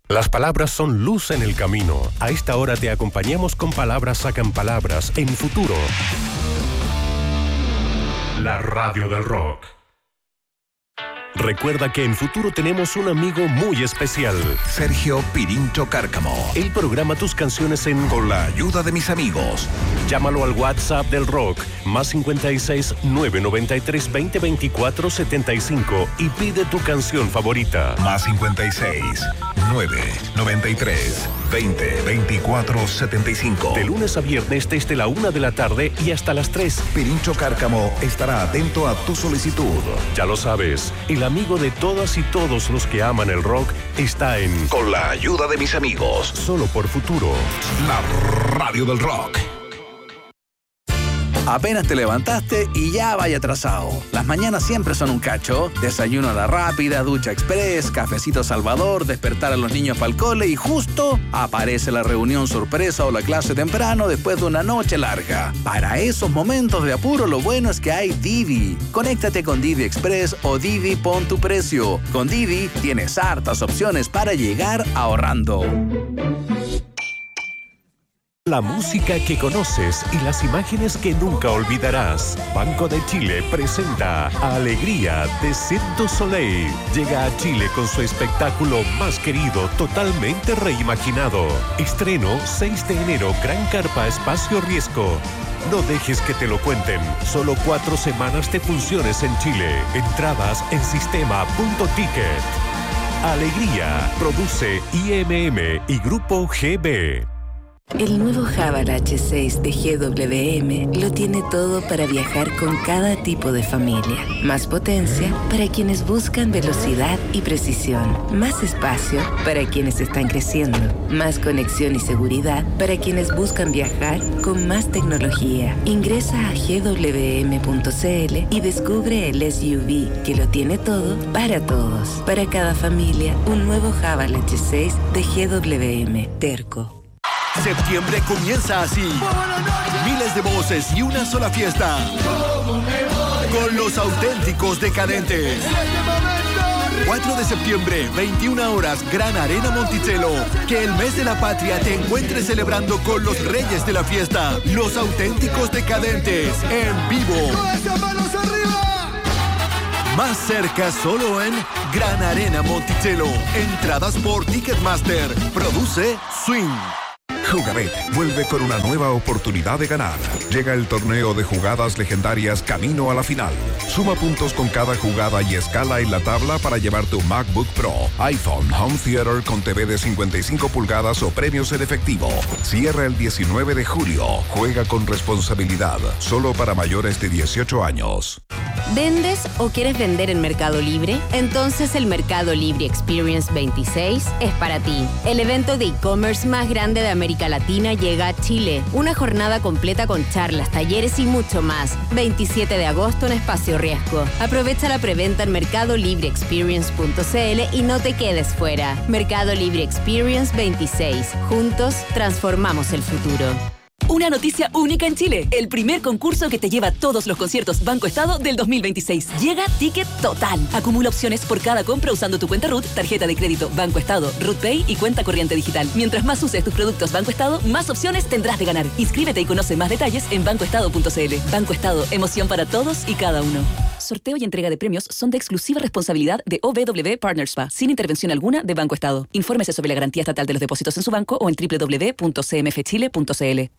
Las palabras son luz en el camino. A esta hora te acompañamos con Palabras Sacan Palabras en Futuro. La radio del rock. Recuerda que en Futuro tenemos un amigo muy especial. Sergio Pirincho Cárcamo. Él programa tus canciones Con la ayuda de mis amigos. Llámalo al WhatsApp del rock, más 56 993 20 24 75 y pide tu canción favorita. Más 56 993 20 24 75. De lunes a viernes desde la 1 de la tarde y hasta las 3. Pirincho Cárcamo estará atento a tu solicitud. Ya lo sabes, el amigo de todas y todos los que aman el rock está en Con la ayuda de mis amigos. Solo por Futuro. La radio del rock. Apenas te levantaste y ya vaya atrasado. Las mañanas siempre son un cacho. Desayuno a la rápida, ducha express, cafecito Salvador, despertar a los niños para el cole y justo aparece la reunión sorpresa o la clase temprano después de una noche larga. Para esos momentos de apuro lo bueno es que hay Didi. Conéctate con Didi Express o Didi Pon tu Precio. Con Didi tienes hartas opciones para llegar ahorrando. La música que conoces y las imágenes que nunca olvidarás. Banco de Chile presenta Alegría de Cirque du Soleil. Llega a Chile con su espectáculo más querido, totalmente reimaginado. Estreno 6 de enero, Gran Carpa Espacio Riesgo. No dejes que te lo cuenten. Solo 4 semanas de funciones en Chile. Entradas en sistema.ticket. Alegría. Produce IMM y Grupo GB. El nuevo Haval H6 de GWM lo tiene todo para viajar con cada tipo de familia. Más potencia para quienes buscan velocidad y precisión. Más espacio para quienes están creciendo. Más conexión y seguridad para quienes buscan viajar con más tecnología. Ingresa a gwm.cl y descubre el SUV que lo tiene todo para todos. Para cada familia, un nuevo Haval H6 de GWM. Terco. Septiembre comienza así. Miles de voces y una sola fiesta. Con los auténticos decadentes. 4 de septiembre, 21 horas, Gran Arena Monticello. Que el mes de la patria te encuentre celebrando con los reyes de la fiesta. Los auténticos decadentes, en vivo. Más cerca solo en Gran Arena Monticello. Entradas por Ticketmaster. Produce Swing. Jugabet vuelve con una nueva oportunidad de ganar. Llega el torneo de jugadas legendarias camino a la final. Suma puntos con cada jugada y escala en la tabla para llevar tu MacBook Pro, iPhone, Home Theater con TV de 55 pulgadas o premios en efectivo. Cierra el 19 de julio. Juega con responsabilidad. Solo para mayores de 18 años. ¿Vendes o quieres vender en Mercado Libre? Entonces el Mercado Libre Experience 26 es para ti. El evento de e-commerce más grande de América Latina llega a Chile. Una jornada completa con charlas, talleres y mucho más. 27 de agosto en Espacio Riesgo. Aprovecha la preventa en mercadolibreexperience.cl y no te quedes fuera. Mercado Libre Experience 26. Juntos transformamos el futuro. Una noticia única en Chile. El primer concurso que te lleva todos los conciertos Banco Estado del 2026. Llega Ticket Total. Acumula opciones por cada compra usando tu cuenta RUT, tarjeta de crédito Banco Estado, RUT Pay y cuenta corriente digital. Mientras más uses tus productos Banco Estado, más opciones tendrás de ganar. Inscríbete y conoce más detalles en bancoestado.cl. Banco Estado, emoción para todos y cada uno. Sorteo y entrega de premios son de exclusiva responsabilidad de OBW Partners SPA, sin intervención alguna de Banco Estado. Infórmese sobre la garantía estatal de los depósitos en su banco o en www.cmfchile.cl.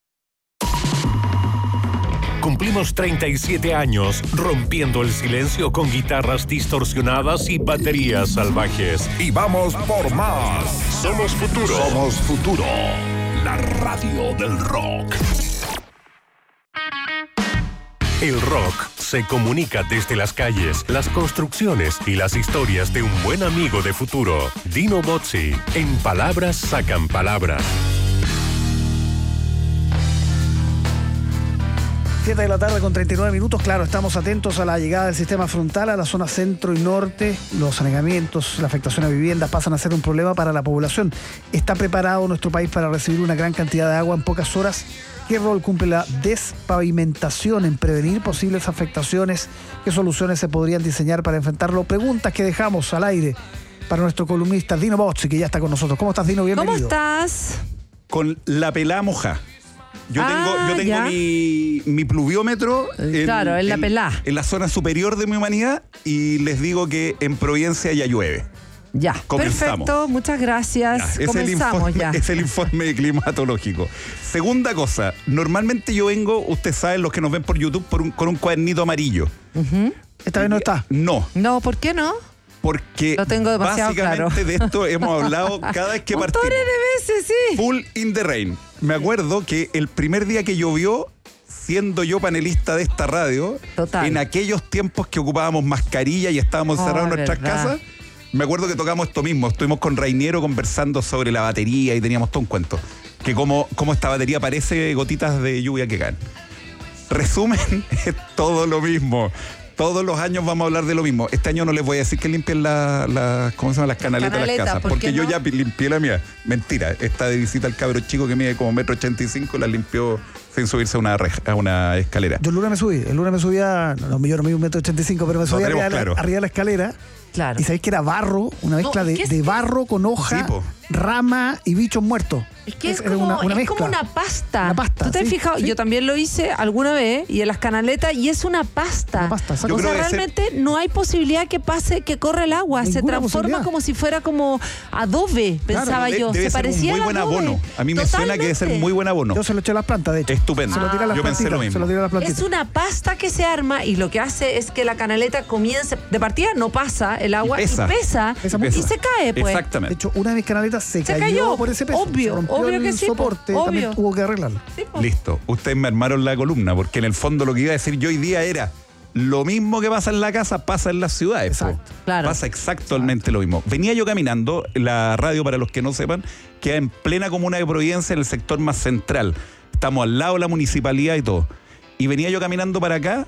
Cumplimos 37 años rompiendo el silencio con guitarras distorsionadas y baterías salvajes. Y vamos por más. Somos Futuro. Somos Futuro. La radio del rock. El rock se comunica desde las calles, las construcciones y las historias de un buen amigo de Futuro. Dino Bozzi, en Palabras Sacan Palabras. 7 de la tarde con 39 minutos. Claro, estamos atentos a la llegada del sistema frontal a la zona centro y norte. Los anegamientos, la afectación a viviendas pasan a ser un problema para la población. ¿Está preparado nuestro país para recibir una gran cantidad de agua en pocas horas? ¿Qué rol cumple la despavimentación en prevenir posibles afectaciones? ¿Qué soluciones se podrían diseñar para enfrentarlo? Preguntas que dejamos al aire para nuestro columnista Dino Bozzi, que ya está con nosotros. ¿Cómo estás, Dino? Bienvenido. ¿Cómo estás? Con la pelá moja. Yo tengo mi pluviómetro en la pelá. En la zona superior de mi humanidad, y les digo que en Providencia ya llueve. Ya, comenzamos. Perfecto, muchas gracias. Comenzamos ya. Es el informe climatológico. Segunda cosa, normalmente yo vengo, ustedes saben, los que nos ven por YouTube, con un cuadernito amarillo. ¿Esta vez no está? No. No, ¿por qué no? Porque lo tengo demasiado básicamente claro. De esto hemos hablado cada vez que partimos. Montones de veces, sí. Full in the rain. Me acuerdo que el primer día que llovió, siendo yo panelista de esta radio, Total. En aquellos tiempos que ocupábamos mascarilla y estábamos encerrados en nuestras casas, me acuerdo que tocamos esto mismo. Estuvimos con Rainiero conversando sobre la batería y teníamos todo un cuento. Que cómo esta batería parece gotitas de lluvia que caen. Resumen, es todo lo mismo. Todos los años vamos a hablar de lo mismo. Este año no les voy a decir que limpien ¿cómo se llama? Las canaletas de las casas. Porque yo ya limpié la mía. Mentira. Está de visita el cabro chico que mide como 1,85 m, la limpió sin subirse a una escalera. Yo el lunes me subí. yo no mido 1,85 m, pero me subí arriba de la escalera. Claro. Y sabéis que era barro, una mezcla de barro con hoja, rama y bichos muertos. Es que es como una pasta. Una pasta. ¿Tú te has fijado? Sí. Yo también lo hice alguna vez y en las canaletas, y es una pasta. Yo o sea, realmente no hay posibilidad que corra el agua. Se transforma como si fuera como adobe, pensaba yo. Debe se ser parecía un muy buen abono. A mí me suena que debe ser muy buen abono. Yo se lo eché a las plantas, de hecho. Estupendo. Se lo tiré a las yo pensé lo mismo. Se lo tiré a las plantitas. Es una pasta que se arma y lo que hace es que la canaleta comienza. De partida no pasa el agua y pesa y se cae, pues. Exactamente. De hecho, una de mis canaletas se cayó por ese peso. Obvio que sí. Soporte, también tuvo que arreglarlo. Sí, listo. Ustedes me armaron la columna, porque en el fondo lo que iba a decir yo hoy día era: lo mismo que pasa en la casa pasa en las ciudades. Exacto. Claro. Pasa exactamente lo mismo. Venía yo caminando, la radio, para los que no sepan, queda en plena comuna de Providencia, en el sector más central. Estamos al lado de la municipalidad y todo. Y venía yo caminando para acá,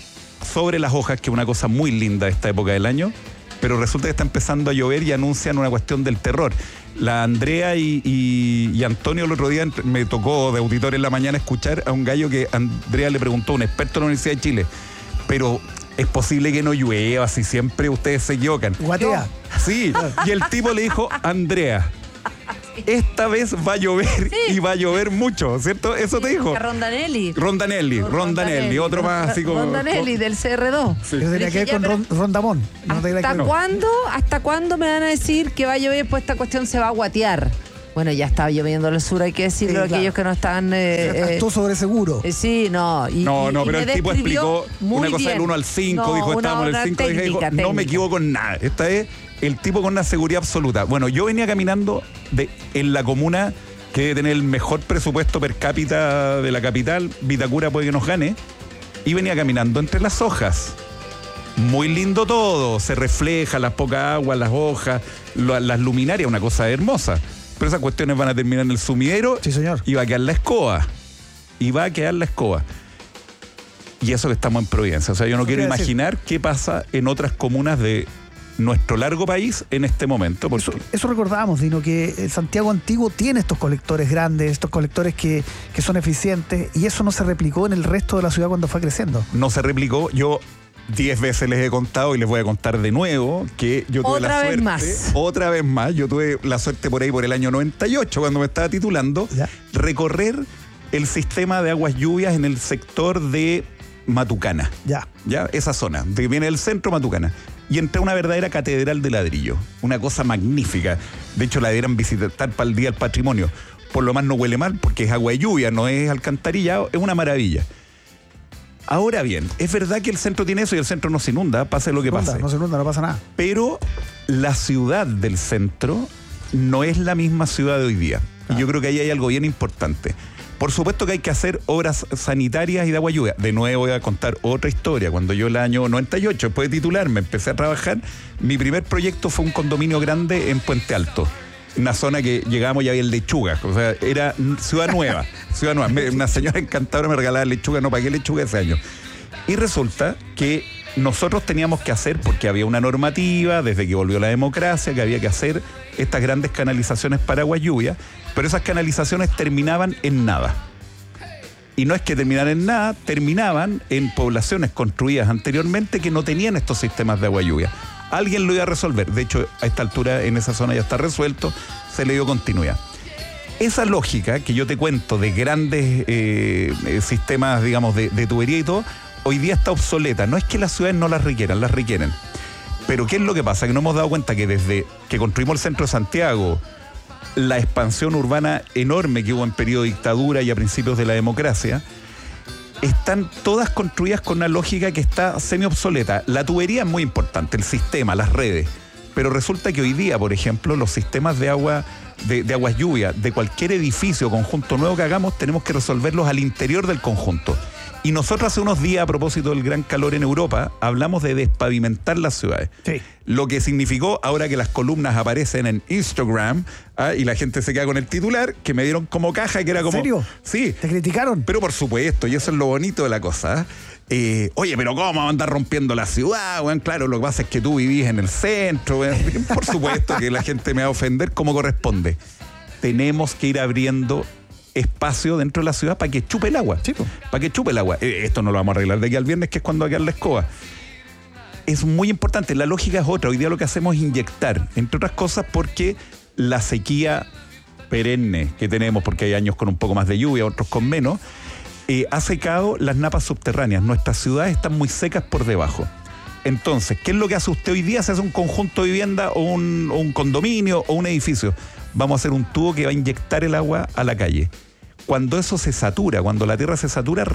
sobre las hojas, que es una cosa muy linda esta época del año, pero resulta que está empezando a llover y anuncian una cuestión del terror. La Andrea y Antonio el otro día me tocó de auditor en la mañana escuchar a un gallo que Andrea le preguntó, un experto de la Universidad de Chile, pero ¿es posible que no llueva si siempre ustedes se equivocan? Guatea. Sí, y el tipo le dijo: Andrea, esta vez va a llover y va a llover mucho, ¿cierto? Eso te dijo. Rondanelli, otro más así como... Rondanelli del CR2. Sí. Yo tenía que ver con Rondamón. ¿Hasta cuándo me van a decir que va a llover? Pues esta cuestión se va a guatear. Bueno, ya estaba lloviendo en el sur, hay que decirlo, a aquellos que no están... Todo sobre seguro. Sí, no. Pero el tipo explicó una cosa del 1 al 5, dijo, estábamos en el 5, dijo, no me equivoco en nada. Esta es el tipo con una seguridad absoluta. Bueno, yo venía caminando en la comuna que debe tener el mejor presupuesto per cápita de la capital, Vitacura puede que nos gane, y venía caminando entre las hojas. Muy lindo todo, se refleja, las poca agua, las hojas, las luminarias, una cosa hermosa. Pero esas cuestiones van a terminar en el sumidero. Sí, señor. Y va a quedar la escoba. Y eso que estamos en Providencia. O sea, yo no quiero imaginar qué pasa en otras comunas de nuestro largo país en este momento. Eso recordábamos, Dino, que Santiago Antiguo tiene estos colectores grandes, estos colectores que son eficientes, y eso no se replicó en el resto de la ciudad cuando fue creciendo. No se replicó. Yo 10 veces les he contado y les voy a contar de nuevo que yo tuve otra vez más, yo tuve la suerte por ahí por el año 98, cuando me estaba titulando, recorrer el sistema de aguas lluvias en el sector de Matucana. Ya, esa zona, que viene del centro Matucana. Y entré a una verdadera catedral de ladrillo, una cosa magnífica. De hecho, la debieran visitar para el Día del Patrimonio. Por lo más no huele mal, porque es agua de lluvia, no es alcantarillado, es una maravilla. Ahora bien, es verdad que el centro tiene eso y el centro no se inunda, pase lo que pase. No se inunda, no pasa nada. Pero la ciudad del centro no es la misma ciudad de hoy día. Y yo creo que ahí hay algo bien importante. Por supuesto que hay que hacer obras sanitarias y de agua lluvia. De nuevo voy a contar otra historia. Cuando yo el año 98, después de titularme, empecé a trabajar, mi primer proyecto fue un condominio grande en Puente Alto. Una zona que llegamos y había lechugas, o sea, era ciudad nueva. Una señora encantadora me regalaba lechuga, no pagué lechuga ese año. Y resulta que nosotros teníamos que hacer, porque había una normativa desde que volvió la democracia, que había que hacer estas grandes canalizaciones para agua lluvia, pero esas canalizaciones terminaban en nada. Y no es que terminaran en nada, terminaban en poblaciones construidas anteriormente que no tenían estos sistemas de agua lluvia. Alguien lo iba a resolver. De hecho, a esta altura en esa zona ya está resuelto, se le dio continuidad. Esa lógica que yo te cuento de grandes sistemas, digamos, de tubería y todo, hoy día está obsoleta. No es que las ciudades no las requieren. Pero ¿qué es lo que pasa? Que nos hemos dado cuenta que desde que construimos el centro de Santiago, la expansión urbana enorme que hubo en periodo de dictadura y a principios de la democracia, están todas construidas con una lógica que está semi-obsoleta. La tubería es muy importante, el sistema, las redes. Pero resulta que hoy día, por ejemplo, los sistemas de agua, de aguas lluvias, de cualquier edificio o conjunto nuevo que hagamos, tenemos que resolverlos al interior del conjunto. Y nosotros hace unos días, a propósito del gran calor en Europa, hablamos de despavimentar las ciudades. Sí. Lo que significó, ahora que las columnas aparecen en Instagram, y la gente se queda con el titular, que me dieron como caja, que era como... ¿En serio? Sí. ¿Te criticaron? Pero por supuesto, y eso es lo bonito de la cosa. Oye, pero ¿cómo vamos a andar rompiendo la ciudad? Bueno, claro, lo que pasa es que tú vivís en el centro. Bueno, por supuesto que la gente me va a ofender como corresponde. Tenemos que ir abriendo espacio dentro de la ciudad para que chupe el agua. Sí, para que chupe el agua. Esto no lo vamos a arreglar de aquí al viernes, que es cuando va a quedar la escoba. Es muy importante, la lógica es otra. Hoy día lo que hacemos es inyectar, entre otras cosas porque la sequía perenne que tenemos, porque hay años con un poco más de lluvia, otros con menos, ha secado las napas subterráneas. Nuestras ciudades están muy secas por debajo. Entonces, ¿qué es lo que hace usted hoy día? Se hace un conjunto de vivienda o un condominio o un edificio. Vamos a hacer un tubo que va a inyectar el agua a la calle. Cuando eso se satura, cuando la tierra se satura,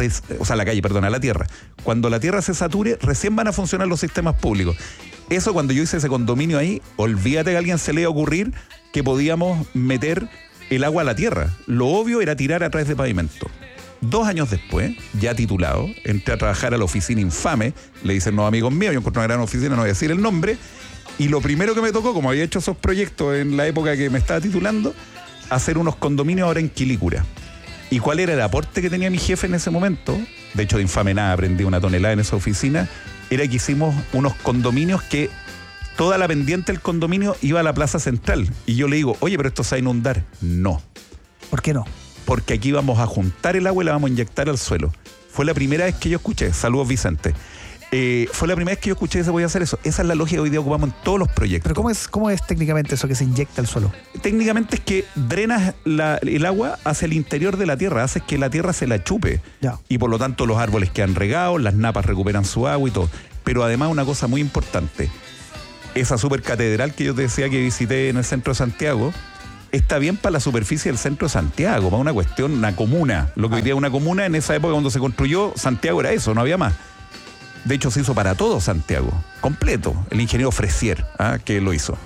la tierra. Cuando la tierra se sature, recién van a funcionar los sistemas públicos. Eso, cuando yo hice ese condominio ahí, olvídate que a alguien se le iba a ocurrir que podíamos meter el agua a la tierra. Lo obvio era tirar a través de pavimento. 2 años después, ya titulado, entré a trabajar a la oficina infame, le dicen los amigos míos, yo encontré una gran oficina, no voy a decir el nombre, y lo primero que me tocó, como había hecho esos proyectos en la época que me estaba titulando, hacer unos condominios ahora en Quilicura. ¿Y cuál era el aporte que tenía mi jefe en ese momento? De hecho, de infame nada, aprendí 1 tonelada en esa oficina. Era que hicimos unos condominios que toda la pendiente del condominio iba a la plaza central. Y yo le digo, oye, pero esto se va a inundar. No. ¿Por qué no? Porque aquí vamos a juntar el agua y la vamos a inyectar al suelo. Fue la primera vez que yo escuché. Saludos, Vicente. Fue la primera vez que yo escuché que se podía hacer eso. Esa es la lógica que hoy día ocupamos en todos los proyectos. ¿Pero cómo es técnicamente eso que se inyecta al suelo? Técnicamente es que drenas el agua hacia el interior de la tierra, haces que la tierra se la chupe. Ya. Y por lo tanto los árboles quedan regados, las napas recuperan su agua y todo. Pero además una cosa muy importante, esa supercatedral que yo te decía que visité en el centro de Santiago, está bien para la superficie del centro de Santiago, para una cuestión, una comuna. Lo que hoy día es una comuna, en esa época cuando se construyó, Santiago era eso, no había más. De hecho, se hizo para todo Santiago, completo. El ingeniero Fresier, que lo hizo.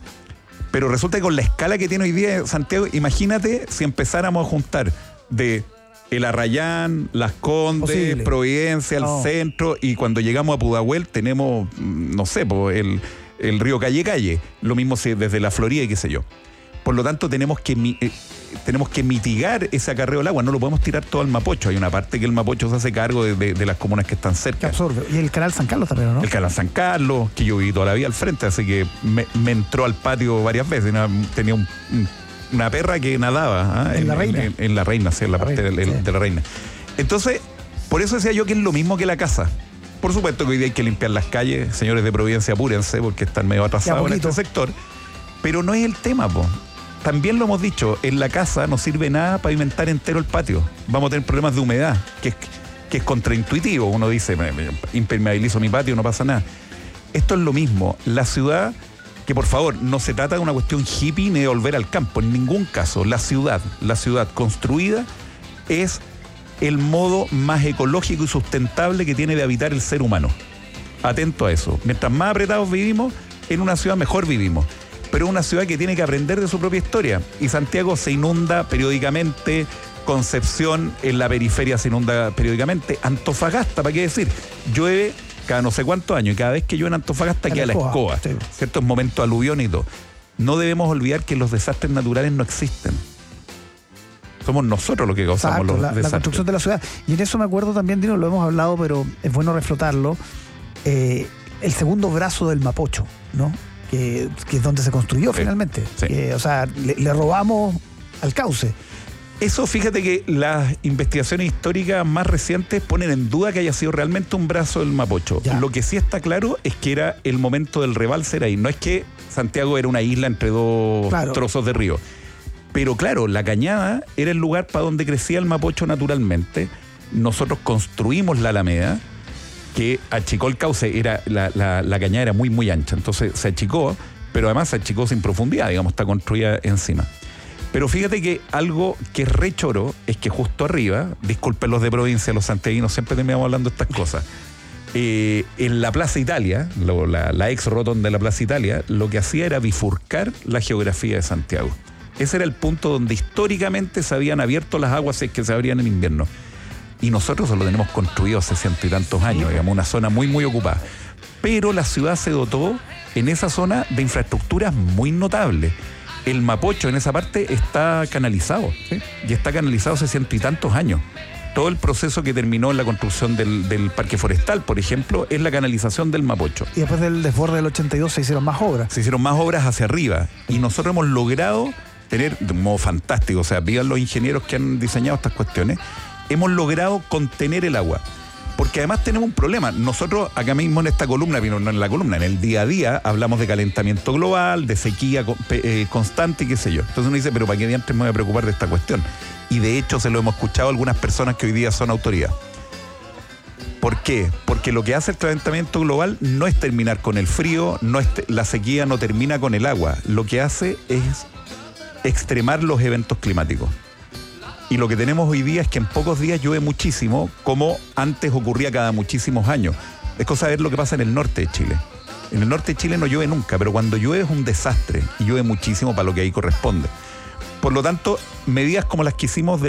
Pero resulta que con la escala que tiene hoy día Santiago, imagínate si empezáramos a juntar de el Arrayán, Las Condes, Providencia, el centro, y cuando llegamos a Pudahuel tenemos, no sé, el río Calle. Lo mismo desde la Florida y qué sé yo. Por lo tanto, tenemos que mitigar ese acarreo del agua. No lo podemos tirar todo al Mapocho. Hay una parte que el Mapocho se hace cargo de las comunas que están cerca. Que absorbe. Y el canal San Carlos también, ¿no? El canal San Carlos, que yo viví toda la vida al frente, así que me entró al patio varias veces. Tenía una perra que nadaba. ¿En la Reina? En la Reina, sí, en la parte de la Reina. Entonces, por eso decía yo que es lo mismo que la casa. Por supuesto que hoy día hay que limpiar las calles. Señores de Providencia, apúrense, porque están medio atrasados en este sector. Pero no es el tema, po. También lo hemos dicho, en la casa no sirve nada pavimentar entero el patio. Vamos a tener problemas de humedad, que es contraintuitivo. Uno dice, impermeabilizo mi patio, no pasa nada. Esto es lo mismo. La ciudad, que por favor, no se trata de una cuestión hippie ni de volver al campo, en ningún caso. La ciudad construida es el modo más ecológico y sustentable que tiene de habitar el ser humano. Atento a eso. Mientras más apretados vivimos, en una ciudad mejor vivimos. Pero es una ciudad que tiene que aprender de su propia historia. Y Santiago se inunda periódicamente, Concepción en la periferia se inunda periódicamente, Antofagasta, ¿para qué decir? Llueve cada no sé cuántos años y cada vez que llueve en Antofagasta queda la escoba. Sí. ¿Cierto? Es momento aluvión y todo. No debemos olvidar que los desastres naturales no existen. Somos nosotros los que causamos los desastres. La construcción de la ciudad. Y en eso me acuerdo también, Dino, lo hemos hablado, pero es bueno reflotarlo, el segundo brazo del Mapocho, ¿no? Que es donde se construyó finalmente. Sí. O sea, le robamos al cauce. Eso, fíjate que las investigaciones históricas más recientes ponen en duda que haya sido realmente un brazo del Mapocho. Ya. Lo que sí está claro es que era el momento del rebalse era ahí. No es que Santiago era una isla entre dos trozos de río. Pero claro, la Cañada era el lugar para donde crecía el Mapocho naturalmente. Nosotros construimos la Alameda, que achicó el cauce. La Cañada era muy, muy ancha. Entonces se achicó, pero además se achicó sin profundidad, digamos, está construida encima. Pero fíjate que algo que es re choro es que justo arriba, disculpen los de provincia, los santiaguinos, siempre terminamos hablando de estas cosas, en la Plaza Italia, la ex rotonda de la Plaza Italia, lo que hacía era bifurcar la geografía de Santiago. Ese era el punto donde históricamente se habían abierto las aguas que se abrían en invierno. Y nosotros lo tenemos construido hace 100 y tantos años, digamos, una zona muy, muy ocupada. Pero la ciudad se dotó en esa zona de infraestructuras muy notables. El Mapocho en esa parte está canalizado, ¿sí? Y está canalizado hace 100 y tantos años. Todo el proceso que terminó en la construcción del parque forestal, por ejemplo, es la canalización del Mapocho. Y después del desborde del 82 se hicieron más obras. Se hicieron más obras hacia arriba. Y nosotros hemos logrado tener, de un modo fantástico, o sea, vivan los ingenieros que han diseñado estas cuestiones, hemos logrado contener el agua. Porque además tenemos un problema. Nosotros acá mismo en esta columna, no en la columna, en el día a día, hablamos de calentamiento global, de sequía constante y qué sé yo. Entonces uno dice, pero ¿para qué diantres me voy a preocupar de esta cuestión? Y de hecho se lo hemos escuchado a algunas personas que hoy día son autoridad. ¿Por qué? Porque lo que hace el calentamiento global no es terminar con el frío, la sequía no termina con el agua. Lo que hace es extremar los eventos climáticos. Y lo que tenemos hoy día es que en pocos días llueve muchísimo, como antes ocurría cada muchísimos años. Es cosa de ver lo que pasa en el norte de Chile. En el norte de Chile no llueve nunca, pero cuando llueve es un desastre y llueve muchísimo para lo que ahí corresponde. Por lo tanto, medidas como las que hicimos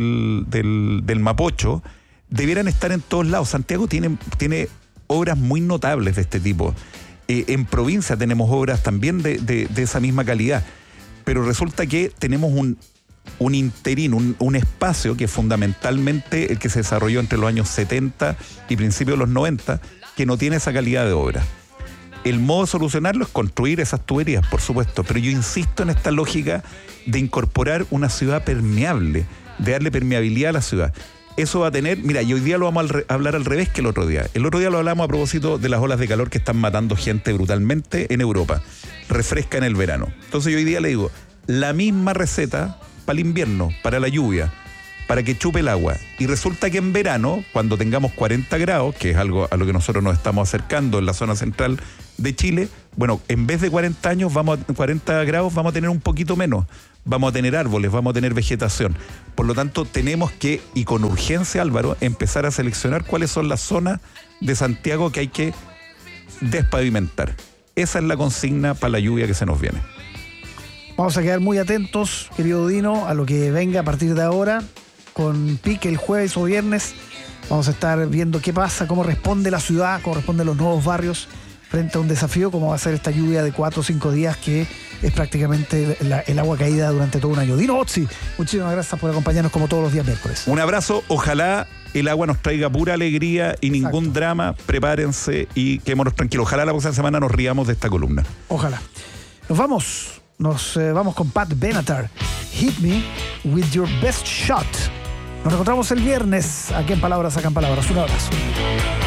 del Mapocho debieran estar en todos lados. Santiago tiene obras muy notables de este tipo. En provincia tenemos obras también de esa misma calidad. Pero resulta que tenemos un interín, un espacio que es fundamentalmente el que se desarrolló entre los años 70 y principios de los 90, que no tiene esa calidad de obra. El modo de solucionarlo es construir esas tuberías, por supuesto, pero yo insisto en esta lógica de incorporar una ciudad permeable, de darle permeabilidad a la ciudad. Eso va a tener, mira, y hoy día lo vamos a hablar al revés que el otro día. El otro día lo hablamos a propósito de las olas de calor que están matando gente brutalmente en Europa. Refresca en el verano. Entonces yo hoy día le digo, la misma receta para el invierno, para la lluvia, para que chupe el agua. Y resulta que en verano, cuando tengamos 40 grados, que es algo a lo que nosotros nos estamos acercando en la zona central de Chile, bueno, en vez de 40 grados vamos a tener un poquito menos. Vamos a tener árboles, vamos a tener vegetación. Por lo tanto, tenemos que, y con urgencia, Álvaro, empezar a seleccionar cuáles son las zonas de Santiago que hay que despavimentar. Esa es la consigna para la lluvia que se nos viene. Vamos a quedar muy atentos, querido Dino, a lo que venga a partir de ahora, con pique el jueves o viernes. Vamos a estar viendo qué pasa, cómo responde la ciudad, cómo responden los nuevos barrios frente a un desafío, como va a ser esta lluvia de 4 o 5 días, que es prácticamente el agua caída durante todo un año. Dino Bozzi, muchísimas gracias por acompañarnos como todos los días miércoles. Un abrazo, ojalá el agua nos traiga pura alegría y ningún drama. Prepárense y quedémonos tranquilos. Ojalá la próxima semana nos riamos de esta columna. Ojalá. Nos vamos con Pat Benatar. Hit me with your best shot. Nos encontramos el viernes aquí en Palabras Sacan Palabras. Un abrazo.